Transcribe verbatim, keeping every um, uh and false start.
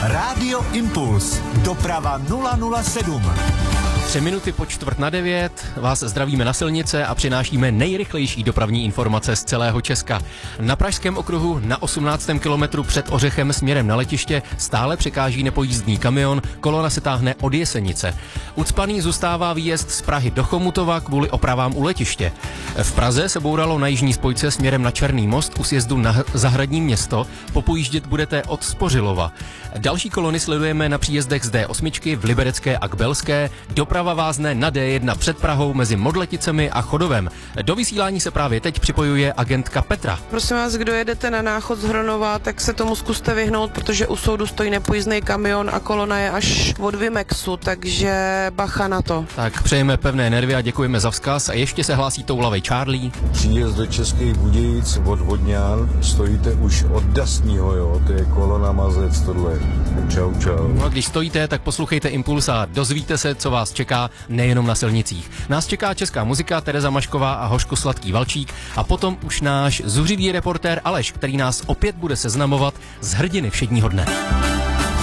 Rádio Impuls. Doprava nula nula sedm. Tři minuty po čtvrt na devět vás zdravíme na silnice a přinášíme nejrychlejší dopravní informace z celého Česka. Na Pražském okruhu na osmnáctém kilometru před Ořechem směrem na letiště stále překáží nepojízdný kamion, kolona se táhne od Jesenice. Ucpaný zůstává výjezd z Prahy do Chomutova kvůli opravám u letiště. V Praze se bouralo na jižní spojce směrem na Černý most u sjezdu na Zahradní Město, popojíždět budete od Spořilova. Další kolony sledujeme na příjezdech z D osm v Liberecké a Kbelské, doprava vázne na D jedna před Prahou mezi Modleticemi a Chodovem. Do vysílání se právě teď připojuje agentka Petra. Prosím vás, kdo jedete na Náchod z Hronova, tak se tomu zkuste vyhnout, protože u soudu stojí nepojízdný kamion a kolona je až od Vimexu, takže bacha na to. Tak přejeme pevné nervy a děkujeme za vzkaz. A ještě se hlásí toulavej Charlie. Příjezd do Českých Budějic od Vodňan, stojíte už od Dasního, jo, to je kolona Mazec, tohle. Čau, čau. No a když stojíte, tak poslouchejte Impuls a dozvíte se, co vás čeká nejenom na silnicích. Nás čeká česká muzika, Tereza Mašková a Hošku Sladký Valčík a potom už náš zuřivý reportér Aleš, který nás opět bude seznamovat z hrdiny všedního dne.